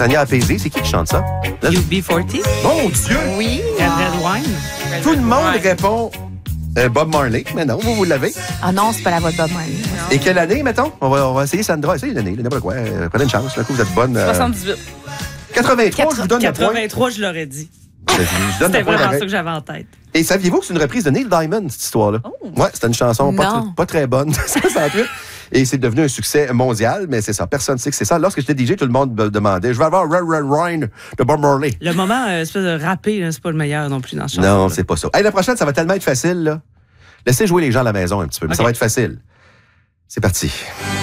Tania Apaisé, c'est qui chante ça? UB40. Mon Dieu! Oui. Red Wine. Tout le monde Wine. répond Bob Marley, mais non, vous l'avez. Ah non, c'est pas la voix de Bob Marley. Et quelle année, mettons? On va essayer Sandra. Essayez l'année, n'importe quoi. Prenez une chance, là, que vous êtes bonne. 78. 83, je vous donne le point. 83, je l'aurais dit. Je donne C'était le point vraiment pareil. ça que j'avais en tête. Et saviez-vous que c'est une reprise de Neil Diamond, cette histoire-là? Ouais, c'était une chanson pas très bonne, 68. Et c'est devenu un succès mondial, mais c'est ça. Personne ne sait que c'est ça. Lorsque j'étais DJ, tout le monde me demandait, je vais avoir Red Wine de Bob Marley. Le moment, espèce de rapper, là, c'est pas le meilleur non plus dans ce chanson. Non, c'est pas ça. Hey, la prochaine, ça va tellement être facile, là. Laissez jouer les gens à la maison un petit peu, mais ça va être facile. C'est parti.